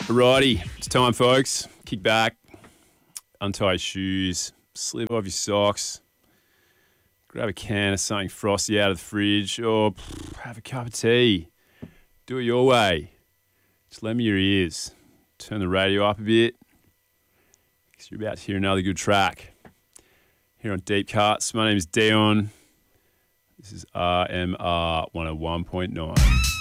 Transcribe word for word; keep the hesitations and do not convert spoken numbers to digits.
Alrighty, it's time, folks. Kick back, untie your shoes, slip off your socks, grab a can of something frosty out of the fridge, or pff, have a cup of tea. Do it your way. Just lend me your ears. Turn the radio up a bit, because you're about to hear another good track. Here on Deep Cuts, my name is Dion. This is R M R one oh one point nine.